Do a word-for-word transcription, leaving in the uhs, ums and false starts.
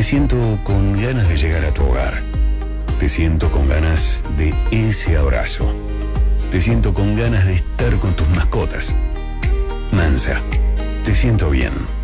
Te siento con ganas de llegar a tu hogar. Te siento con ganas de ese abrazo. Te siento con ganas de estar con tus mascotas. Mansa, te siento bien.